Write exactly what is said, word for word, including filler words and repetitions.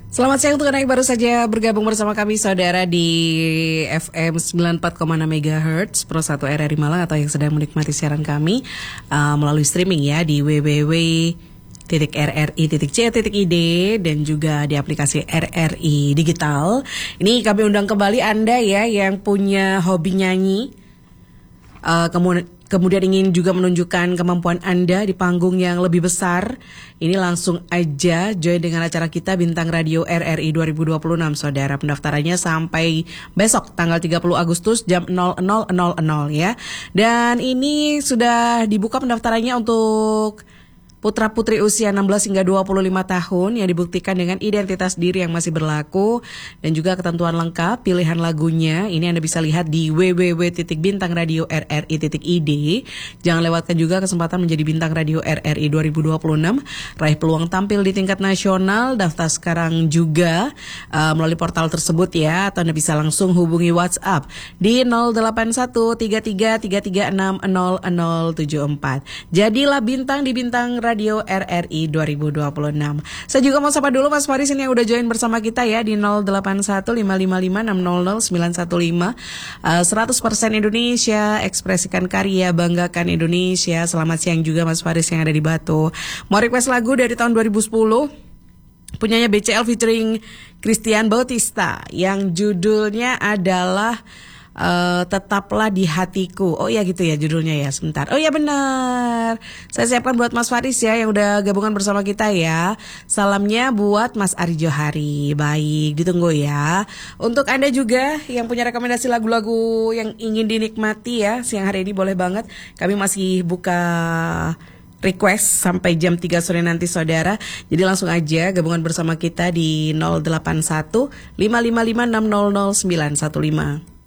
Selamat siang untuk Anda yang baru saja bergabung bersama kami saudara di F M sembilan puluh empat koma enam megahertz Pro satu R R I Malang, atau yang sedang menikmati siaran kami uh, melalui streaming ya di w w w titik r r i titik c titik i d dan juga di aplikasi R R I Digital. Ini kami undang kembali Anda ya yang punya hobi nyanyi, uh, kemudian Kemudian ingin juga menunjukkan kemampuan Anda di panggung yang lebih besar. Ini langsung aja join dengan acara kita Bintang Radio R R I dua ribu dua puluh enam, saudara. Pendaftarannya sampai besok tanggal tiga puluh Agustus jam nol nol nol nol ya. Dan ini sudah dibuka pendaftarannya untuk putra-putri usia enam belas hingga dua puluh lima tahun yang dibuktikan dengan identitas diri yang masih berlaku dan juga ketentuan lengkap pilihan lagunya. Ini Anda bisa lihat di w w w titik bintang radio r r i titik i d. Jangan lewatkan juga kesempatan menjadi Bintang Radio R R I dua ribu dua puluh enam. Raih peluang tampil di tingkat nasional. Daftar sekarang juga uh, melalui portal tersebut ya, atau Anda bisa langsung hubungi WhatsApp di nol delapan satu tiga tiga tiga tiga enam nol nol tujuh empat. Jadilah bintang di Bintang Radio R R I dua ribu dua puluh enam. Saya juga mau sapa dulu Mas Faris ini yang udah join bersama kita ya di nol delapan satu lima lima lima enam nol nol sembilan satu lima. uh, seratus persen Indonesia, ekspresikan karya, banggakan Indonesia. Selamat siang juga Mas Faris yang ada di Batu. Mau request lagu dari tahun dua ribu sepuluh, punyanya B C L featuring Christian Bautista yang judulnya adalah Uh, Tetaplah di Hatiku. Oh iya gitu ya judulnya ya, sebentar. Oh iya benar. Saya siapkan buat Mas Faris ya yang udah gabungan bersama kita ya. Salamnya buat Mas Ari Johari. Baik, ditunggu ya. Untuk Anda juga yang punya rekomendasi lagu-lagu yang ingin dinikmati ya siang hari ini, boleh banget. Kami masih buka request sampai jam tiga sore nanti saudara. Jadi langsung aja gabungan bersama kita di nol delapan satu lima lima lima enam nol nol sembilan satu lima.